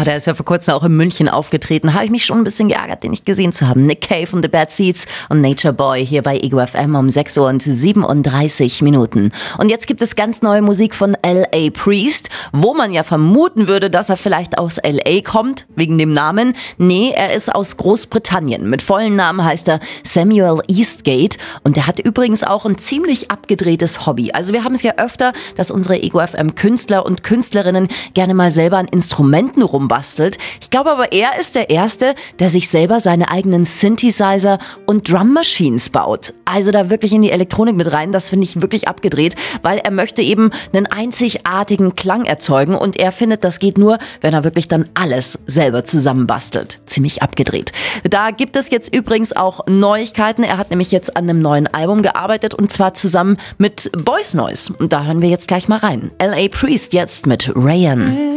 der ist ja vor kurzem auch in München aufgetreten. Habe ich mich schon ein bisschen geärgert, den nicht gesehen zu haben. Nick Cave und The Bad Seeds und Nature Boy hier bei Ego FM um 6:37 Minuten. Und jetzt gibt es ganz neue Musik von L.A. Priest, wo man ja vermuten würde, dass er vielleicht aus L.A. kommt, wegen dem Namen. Nee, er ist aus Großbritannien. Mit vollen Namen heißt er Samuel Eastgate und der hat übrigens auch ein ziemlich abgedrehtes Hobby. Also wir haben es ja öfter, dass unsere Ego FM Künstler und Künstlerinnen gerne mal selber an Instrumenten rumbastelt. Ich glaube aber, er ist der Erste, der sich selber seine eigenen Synthesizer und Drum Machines baut. Also da wirklich in die Elektronik mit rein, das finde ich wirklich abgedreht, weil er möchte eben einen einzigartigen Klang erzeugen und er findet, das geht nur, wenn er wirklich dann alles selber zusammenbastelt. Ziemlich abgedreht. Da gibt es jetzt übrigens auch Neuigkeiten. Er hat nämlich jetzt an einem neuen Album gearbeitet und zwar zusammen mit Boys Noise. Und da hören wir jetzt gleich mal rein. L.A. Priest jetzt mit Rayan.